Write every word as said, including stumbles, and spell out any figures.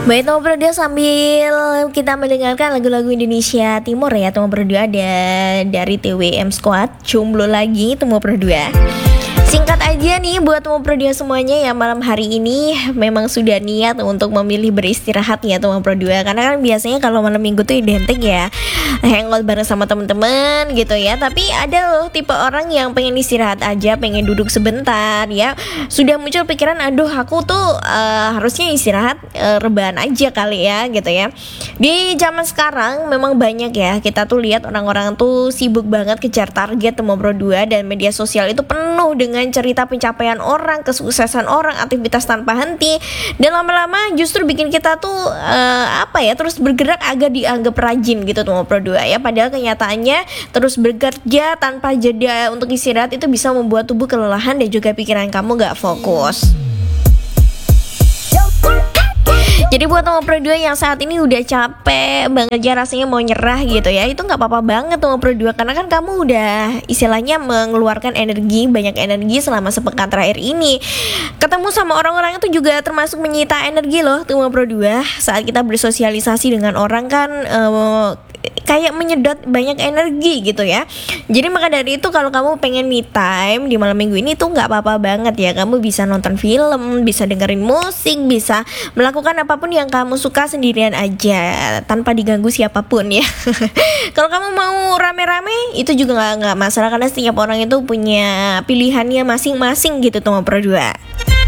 Baik teman berdua, sambil kita mendengarkan lagu-lagu Indonesia Timur ya teman berdua, ada dari T W M Squad, Jomblo Lagi teman berdua. Singkat aja nih buat teman berdua semuanya ya, malam hari ini memang sudah niat untuk memilih beristirahat ya teman berdua. Karena kan biasanya kalau malam minggu tuh identik ya hangout bareng sama teman-teman gitu ya. Tapi ada loh tipe orang yang pengen istirahat aja, pengen duduk sebentar ya. Sudah muncul pikiran, aduh aku tuh uh, harusnya istirahat, uh, rebahan aja kali ya gitu ya. Di zaman sekarang memang banyak ya, kita tuh lihat orang-orang tuh sibuk banget kejar target teman berdua, dan media sosial itu penuh dengan cerita pencapaian orang, kesuksesan orang, aktivitas tanpa henti, dan lama-lama justru bikin kita tuh uh, apa ya terus bergerak agak dianggap rajin gitu teman berdua ya. Padahal kenyataannya terus bekerja tanpa jeda untuk istirahat itu bisa membuat tubuh kelelahan dan juga pikiran kamu gak fokus. Jadi buat teman berdua yang saat ini udah capek banget ya, rasanya mau nyerah gitu ya, itu nggak apa-apa banget teman berdua, karena kan kamu udah istilahnya mengeluarkan energi, banyak energi selama sepekan terakhir ini. Ketemu sama orang-orang itu juga termasuk menyita energi loh teman berdua. Saat kita bersosialisasi dengan orang kan uh, kayak menyedot banyak energi gitu ya. Jadi maka dari itu kalau kamu pengen me time di malam minggu ini tuh nggak apa-apa banget ya. Kamu bisa nonton film, bisa dengerin musik, bisa melakukan apapun yang kamu suka sendirian aja tanpa diganggu siapapun ya. Kalau kamu mau rame-rame itu juga nggak nggak masalah, karena setiap orang itu punya pilihannya masing-masing gitu teman berdua.